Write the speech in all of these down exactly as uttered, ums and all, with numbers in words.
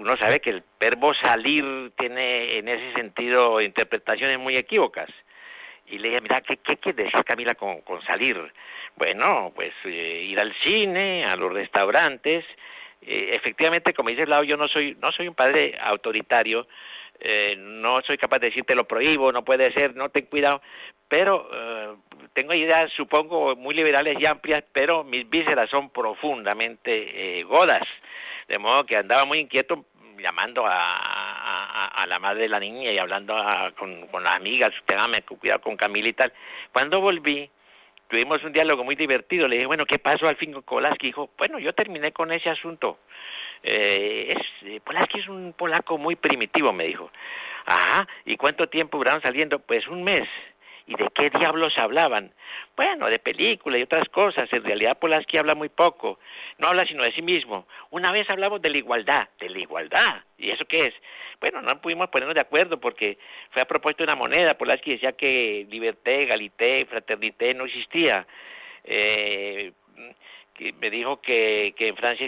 uno sabe que el verbo salir tiene en ese sentido interpretaciones muy equívocas. Y le dije, mira, ¿qué, qué quiere decir Camila con, con salir? Bueno, pues eh, ir al cine, a los restaurantes. Eh, efectivamente, como dice Lau, yo no soy, no soy un padre autoritario, eh, no soy capaz de decirte lo prohíbo, no puede ser, no ten cuidado, pero eh, tengo ideas, supongo, muy liberales y amplias, pero mis vísceras son profundamente eh, godas, de modo que andaba muy inquieto llamando a, a, a la madre de la niña y hablando a, con, con las amigas, téngame cuidado con Camila y tal. Cuando volví, tuvimos un diálogo muy divertido, le dije, bueno, ¿qué pasó al fin con Polaski? Dijo, bueno, yo terminé con ese asunto. Eh, es, eh, Polaski es un polaco muy primitivo, me dijo. Ajá, ¿y cuánto tiempo duraron saliendo? Pues un mes. ¿Y de qué diablos hablaban? Bueno, de películas y otras cosas. En realidad Polaski habla muy poco. No habla sino de sí mismo. Una vez hablamos de la igualdad. ¿De la igualdad? ¿Y eso qué es? Bueno, no pudimos ponernos de acuerdo porque fue a propósito de una moneda. Polaski decía que liberté, égalité, fraternité no existía. Eh... que me dijo que, que en Francia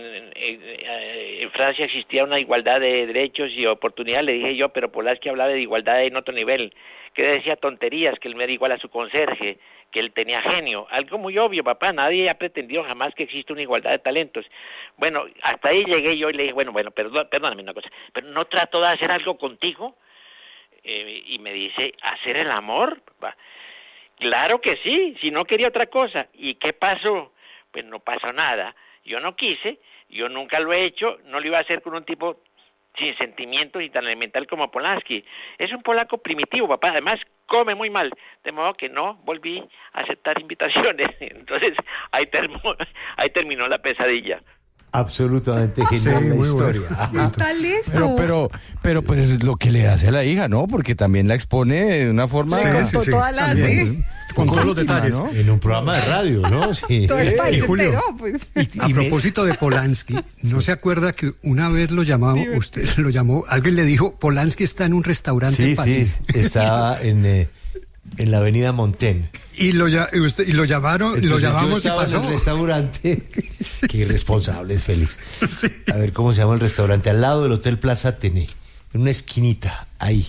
en Francia existía una igualdad de derechos y oportunidades. Le dije yo, pero Polaski hablaba de igualdad en otro nivel, que decía tonterías, que él me era igual a su conserje, que él tenía genio, algo muy obvio, papá, nadie ha pretendido jamás que exista una igualdad de talentos. Bueno, hasta ahí llegué yo y le dije, bueno, bueno, perdón, perdóname una cosa, pero ¿no trato de hacer algo contigo? Eh, y me dice, ¿hacer el amor? Papá. Claro que sí, si no quería otra cosa. ¿Y qué pasó? Pues no pasó nada. Yo no quise, yo nunca lo he hecho, no lo iba a hacer con un tipo sin sentimientos y tan elemental como Polaski. Es un polaco primitivo, papá, además come muy mal, de modo que no volví a aceptar invitaciones. Entonces, ahí, termo, ahí terminó la pesadilla. Absolutamente genial sí, la historia. Bueno. ¿Qué tal eso? Pero, pero, pero, pero es lo que le hace a la hija, ¿no? Porque también la expone de una forma... Sí, con sí, sí. Todas las, sí. Con todos los detalles, ¿no? En un programa de radio, ¿no? Sí. Todo el país y Julio, entero, pues. y, a propósito de Polanski, ¿no se acuerda que una vez lo llamamos, usted lo llamó, alguien le dijo, Polanski está en un restaurante sí, en París? Sí, estaba en, eh, en la avenida Montaigne. Y lo, usted, y lo llamaron, Entonces, lo llamamos yo y pasó. En el restaurante. Qué irresponsable es Félix. Sí. A ver, ¿cómo se llama el restaurante? Al lado del Hotel Plaza Athénée, en una esquinita, ahí.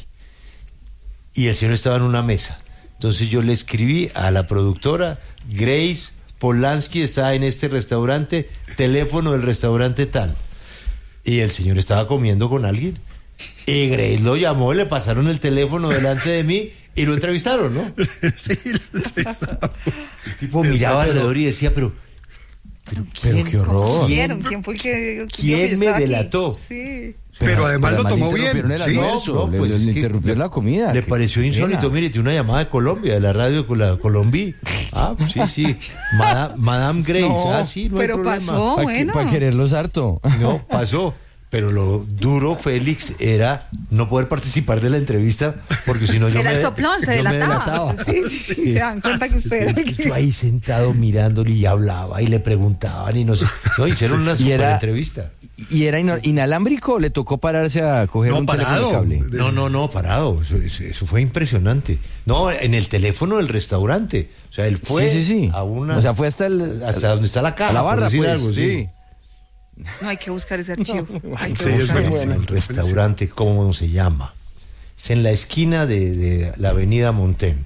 Y el señor estaba en una mesa. Entonces yo le escribí a la productora, Grace, Polanski está en este restaurante, teléfono del restaurante tal. Y el señor estaba comiendo con alguien. Y Grace lo llamó, le pasaron el teléfono delante de mí y lo entrevistaron, ¿no? Sí, lo entrevistamos. El tipo miraba alrededor y decía, pero... Pero, pero qué horror. ¿Quién, ¿Quién fue el que... ¿Quién me delató? Aquí? Sí. Pero, pero además pero lo tomó bien. El ¿Sí? almuerzo, no, no, pues le, le interrumpió le, la comida. Le pareció insólito. Mire, tiene una llamada de Colombia, de la radio con la Colombia. Ah, sí, sí. Madame, Madame Grace. No, ah, sí, no pero hay problema. pasó, Para bueno. pa quererlos harto. No, pasó. Pero lo duro, Félix, era no poder participar de la entrevista, porque si no yo era me... el soplón, se delataba. Sí, sí, sí, sí, se dan cuenta que usted era el que... Yo ahí sentado mirándole y hablaba y le preguntaban y no sé... No, hicieron una super era, entrevista. ¿Y era inalámbrico o le tocó pararse a coger no, un parado. teléfono cable? No, no, no, parado. Eso, eso, eso fue impresionante. No, en el teléfono del restaurante. O sea, él fue sí, sí, sí. a una... O sea, fue hasta el... Hasta donde está la caja. A la barra, pues, algo, sí. sí. No, hay que buscar ese archivo. Hay que Sí, es buscar bueno. ese. El restaurante, ¿cómo se llama? Es en la esquina de, de la avenida Montaigne.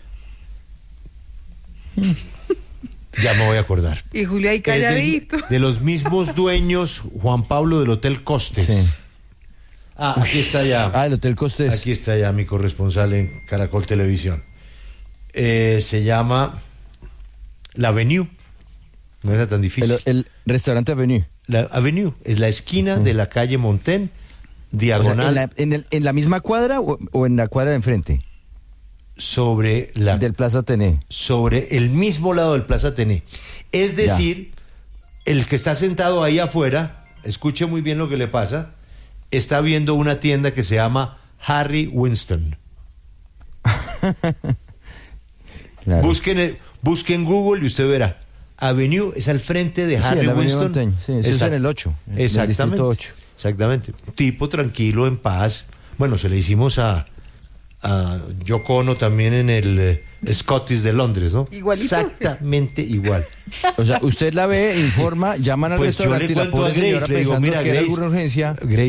Ya me voy a acordar. Y Julio ahí calladito. Es de, de los mismos dueños, Juan Pablo del Hotel Costes. Sí. Ah, aquí está ya. Ah, el Hotel Costes. Aquí está ya mi corresponsal en Caracol Televisión. Eh, se llama La Avenue. No era tan difícil. El, el restaurante Avenue. La Avenue es la esquina mm. de la calle Montaigne, diagonal. O sea, ¿en, la, en, el, ¿En la misma cuadra o, o en la cuadra de enfrente? Sobre la... Del Plaza Athénée. Sobre el mismo lado del Plaza Athénée. Es decir, ya. El que está sentado ahí afuera, escuche muy bien lo que le pasa, está viendo una tienda que se llama Harry Winston. Claro. Busquen, busquen Google y usted verá. Avenue es al frente de Harry sí, Winston. Sí, eso es en el ocho. Exactamente. ocho. Exactamente. Tipo tranquilo, en paz. Bueno, se le hicimos a, a Yoko Ono también en el eh, Scottish de Londres, ¿no? Igualito. Exactamente igual. O sea, usted la ve, informa, llaman al pues restaurante y la pobre señora Grace, le digo, pensando mira, que era Grace, alguna urgencia. Grace,